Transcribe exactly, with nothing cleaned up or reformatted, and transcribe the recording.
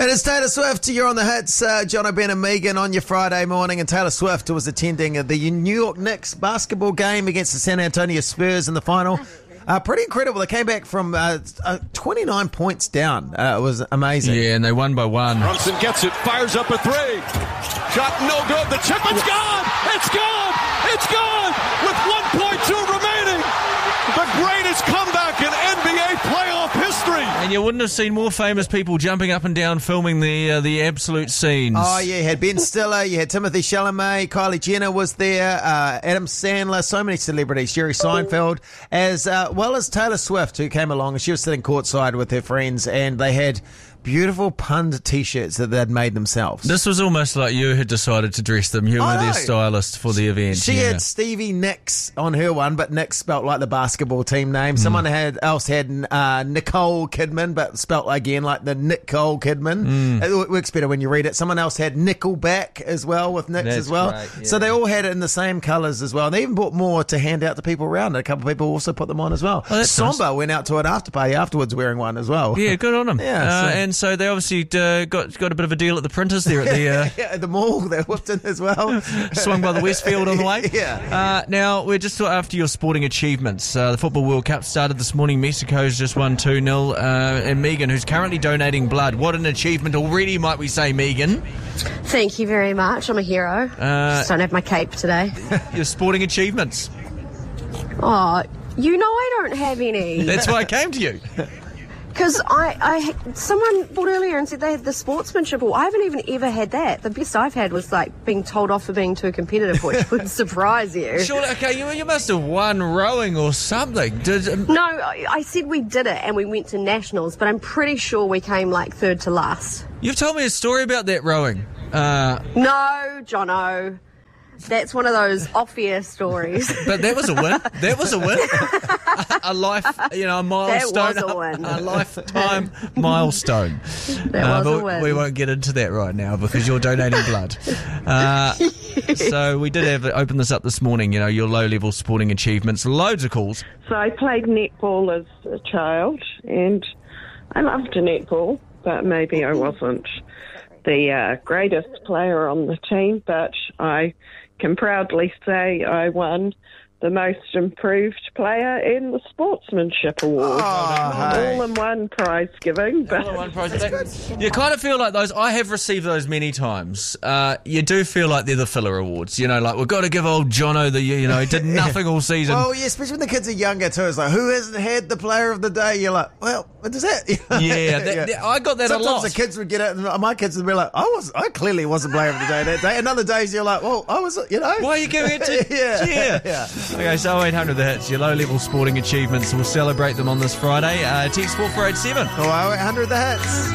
And it's Taylor Swift. You're on the hits. Uh, John O'Brien and Megan on your Friday morning. And Taylor Swift was attending the New York Knicks basketball game against the San Antonio Spurs in the final. Uh, pretty incredible. They came back from uh, uh, twenty-nine points down. Uh, it was amazing. Yeah, and they won by one. Brunson gets it, fires up a three. Shot no good. The chip, it's gone! It's gone! It's gone! With one point two remaining. The greatest comeback in N B A playoff history. And you wouldn't have seen more famous people jumping up and down filming the uh, the absolute scenes. Oh, yeah, you had Ben Stiller, you had Timothy Chalamet, Kylie Jenner was there, uh, Adam Sandler, so many celebrities, Jerry Seinfeld, as uh, well as Taylor Swift, who came along, and she was sitting courtside with her friends, and they had beautiful punned T-shirts that they'd made themselves. This was almost like you had decided to dress them. You were their stylist for the event. She yeah. had Stevie Nicks on her one, but Nicks spelt like the basketball team name. Someone mm. had else had uh, Nicole Kidman, but spelt again like the Nicole Kidman. Mm. It works better when you read it. Someone else had Nickelback as well with Nicks That's as well. right, yeah. So they all had it in the same colours as well. They even bought more to hand out to people around. A couple of people also put them on as well. Oh, Samba nice. went out to an after party afterwards wearing one as well. Yeah, good on them. Yeah, uh, so- and so they obviously uh, got got a bit of a deal at the printers there at the uh, yeah, at the mall. They whipped in as well. swung by the Westfield on the way. Yeah. Uh, now, we're just after your sporting achievements. Uh, the Football World Cup started this morning. Mexico's just won two nil. Uh, and Megan, who's currently donating blood. What an achievement already, might we say, Megan? Thank you very much. I'm a hero. Uh, Just don't have my cape today. Your sporting achievements. Oh, you know I don't have any. That's why I came to you. Because I, I, someone bought earlier and said they had the sportsmanship. Well, I haven't even ever had that. The best I've had was like being told off for being too competitive, which would surprise you. Surely, okay, you, you must have won rowing or something. Did, um, No, I, I said we did it and we went to nationals, but I'm pretty sure we came like third to last. You've told me a story about that rowing. Uh, No, Jono. That's one of those off-air stories. but that was a win. That was a win. a, a life, you know, a milestone. That was a win. A lifetime milestone. That Uh, was but a win. we won't get into that right now because you're donating blood. Uh, so we did have open this up this morning, you know, your low-level sporting achievements. Loads of calls. So I played netball as a child, and I loved netball, but maybe I wasn't the uh, greatest player on the team, but I can proudly say I won the most improved player in the Sportsmanship Award. Oh, hey. All in one prize giving. But You kind of feel like those. I have received those many times. Uh, you do feel like they're the filler awards. You know, like we've got to give old Jono the. You know, he did nothing all season. Well, yeah, especially when the kids are younger too. It's like, who hasn't had the player of the day? You're like, well, what does that? Yeah, that, that- I got that Sometimes a lot. the kids would get it, and my kids would be like, I was, I clearly wasn't player of the day that day. And other days you're like, well, I was, you know. Why are you giving it to yeah, Gia? yeah. Okay, so oh eight hundred the hits, your low-level sporting achievements. We'll celebrate them on this Friday. Uh, text four four eight seven. Oh, eight hundred the hits.